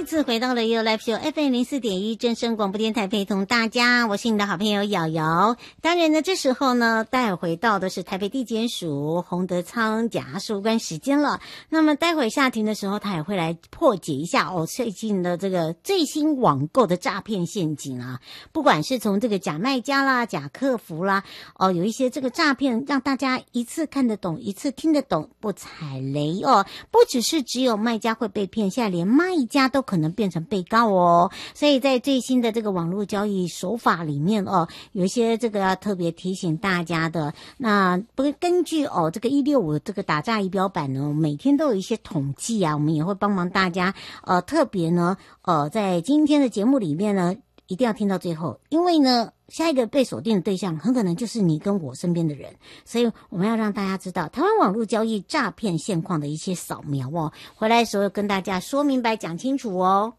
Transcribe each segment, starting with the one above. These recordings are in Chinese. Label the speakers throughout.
Speaker 1: 再次回到了 You Live Show FM04.1正声广播电台，陪同大家，我是你的好朋友瑶瑶。当然呢，这时候呢，带回到的是台北地检署洪德昌检察事务官时间了。那么待会下庭的时候，他也会来破解一下最近的这个最新网购的诈骗陷阱啊，不管是从这个假卖家啦、假客服啦，有一些这个诈骗让大家一次看得懂，一次听得懂，不踩雷哦。不只是只有卖家会被骗，现在连卖家都可能变成被告哦。所以在最新的这个网络交易手法里面有一些这个要特别提醒大家的。那根据这个165这个打诈仪表板呢，每天都有一些统计啊，我们也会帮忙大家特别呢在今天的节目里面呢，一定要听到最后，因为呢下一个被锁定的对象很可能就是你跟我身边的人，所以我们要让大家知道台湾网络交易诈骗现况的一些扫描哦。回来的时候跟大家说明白讲清楚哦。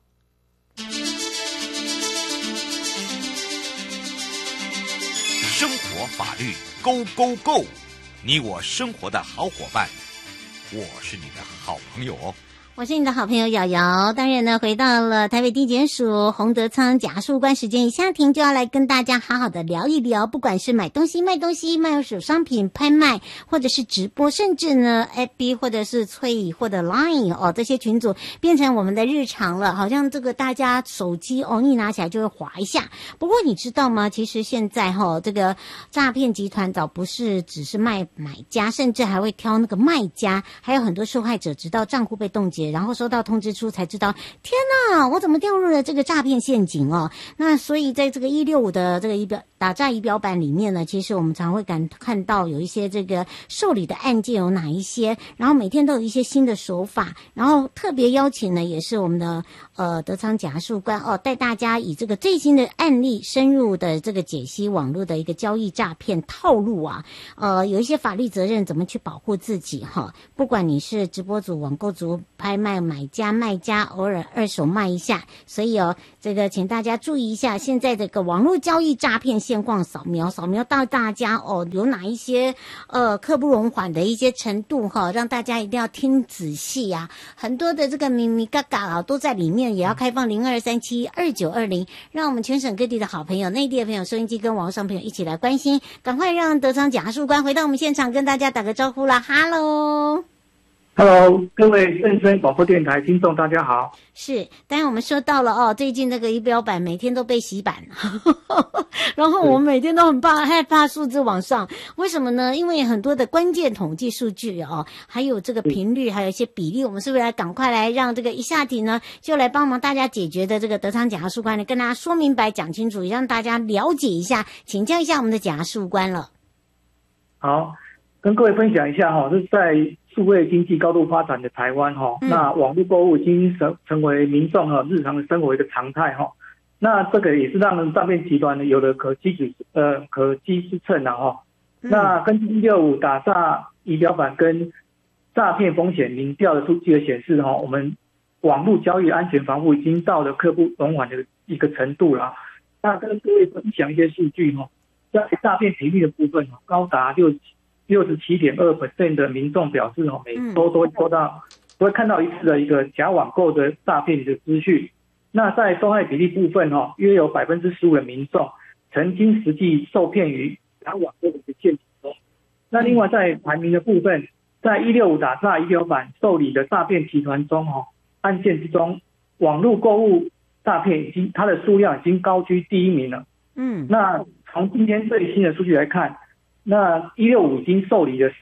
Speaker 2: 生活法律 Go Go Go， 你我生活的好伙伴，我是你的好朋友哦。
Speaker 1: 我是你的好朋友瑶瑶。当然呢，回到了台北地检署洪德昌检察事务官时间，一下庭就要来跟大家好好的聊一聊，不管是买东西、卖东西、卖二手商品、拍卖，或者是直播，甚至呢 FB 或者是脆或者 Line 这些群组变成我们的日常了，好像这个大家手机一拿起来就会滑一下。不过你知道吗？其实现在这个诈骗集团早不是只是卖买家，甚至还会挑那个卖家，还有很多受害者直到账户被冻结，然后收到通知书才知道，天哪，我怎么掉入了这个诈骗陷阱哦？那所以在这个165的这个打诈仪表板里面呢，其实我们常会看到有一些这个受理的案件有哪一些，然后每天都有一些新的手法，然后特别邀请呢也是我们的德昌检察事务官带大家以这个最新的案例深入的这个解析网络的一个交易诈骗套路啊，有一些法律责任怎么去保护自己哈，不管你是直播主、网购主、拍卖买家、卖家，偶尔二手卖一下，所以这个请大家注意一下现在这个网络交易诈骗现况扫描到大家有哪一些刻不容缓的一些程度哈，让大家一定要听仔细啊，很多的这个咪咪嘎嘎都在里面，也要开放02372920，让我们全省各地的好朋友、内地的朋友、收音机跟网络上朋友一起来关心，赶快让德昌检察事务官回到我们现场跟大家打个招呼啦。
Speaker 3: Hello， 各位正声广播电台听众大家好。
Speaker 1: 是，当然我们说到了最近那个仪表板每天都被洗版然后我们每天都害怕数字往上，为什么呢？因为很多的关键统计数据还有这个频率，还有一些比例，我们是不是赶快来让这个一下庭呢就来帮忙大家解决的这个德昌检察事务官呢，跟大家说明白讲清楚，让大家了解一下，请教一下我们的检察事务官了。
Speaker 3: 好，跟各位分享一下这是在数位经济高度发展的台湾那网络购物已经成为民众日常的生活一个常态那这个也是让诈骗集团有了可机之乘那根据165打诈仪表板跟诈骗风险民调的数据的显示我们网络交易安全防护已经到了刻不容缓的一个程度了。那跟各位分享一些数据在诈骗频率的部分高达67.2% 的民众表示每周都会看到一次的一个假网购的诈骗的资讯。那在受害比例部分约有 15% 的民众曾经实际受骗于假网购的陷阱中。那另外在排名的部分，在165打诈仪表板受理的诈骗集团中案件之中，网络购物诈骗它的数量已经高居第一名了。那从今天最新的数据来看，那165已经受理了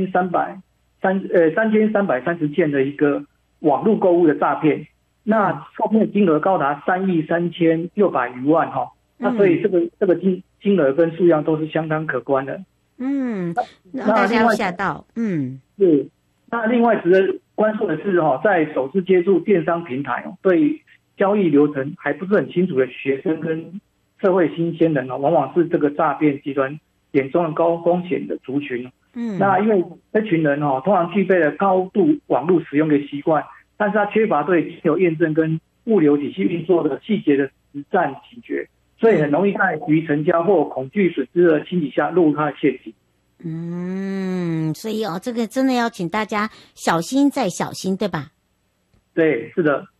Speaker 3: 3330件的一个网络购物的诈骗，那受骗金额高达33600余万那所以这个金额跟数量都是相当可观的。
Speaker 1: 让大家吓到。
Speaker 3: 是。那另外值得关注的是在首次接触电商平台对交易流程还不是很清楚的学生跟社会新鲜人往往是这个诈骗集团眼中的高风险的族群。那因为这群人通常具备了高度网络使用的习惯，但是他缺乏对金流验证跟物流体系运作的细节的实战警觉，所以很容易在急于成交或恐惧损失的心理下落入他的陷阱。
Speaker 1: 所以这个真的要请大家小心再小心，对吧？
Speaker 3: 对，是的。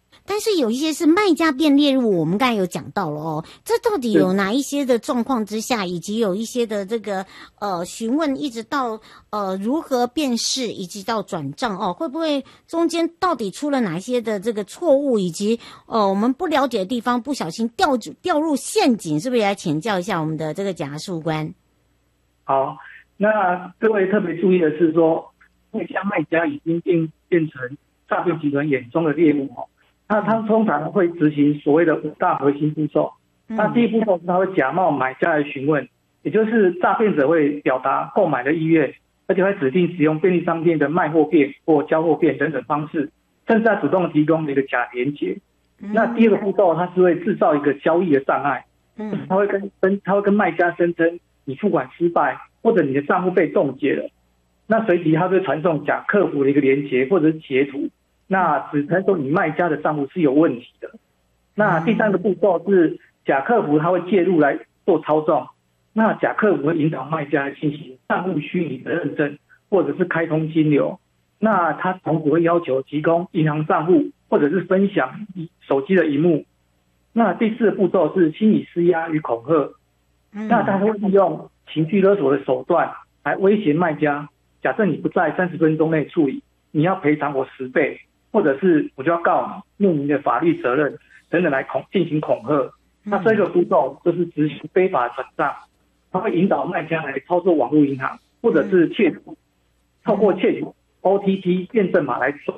Speaker 1: 但是有一些是卖家变猎物，我们刚才有讲到了哦，这到底有哪一些的状况之下，以及有一些的这个询问，一直到如何辨识，以及到转账哦，会不会中间到底出了哪一些的这个错误，以及我们不了解的地方，不小心掉入陷阱，是不是也来请教一下我们的这个贾树官？
Speaker 3: 好，那各位特别注意的是说，卖家已经变成诈骗集团眼中的猎物哦。那他通常会执行所谓的5大核心步骤。那第一步骤是他会假冒买家来询问，也就是诈骗者会表达购买的意愿，而且会指定使用便利商店的卖货店或交货店等等方式，甚至在主动提供一个假连结。那第二个步骤，他是会制造一个交易的障碍。他会跟卖家声称你付款失败，或者你的账户被冻结了。那随即他会传送假客服的一个连结或者是截图。那指称说你卖家的账户是有问题的。那第三个步骤是假客服他会介入来做操纵。那假客服会引导卖家进行账户虚拟的认证，或者是开通金流。那他同时会要求提供银行账户，或者是分享手机的萤幕。那第四个步骤是心理施压与恐吓。那他会利用情绪勒索的手段来威胁卖家，假设你不在30分钟内处理，你要赔偿我10倍。或者是我就要告你，用你的法律责任等等来进行恐吓。那这个步骤就是执行非法转账，他会引导卖家来操作网络银行，或者是透过窃取 OTP 验证码来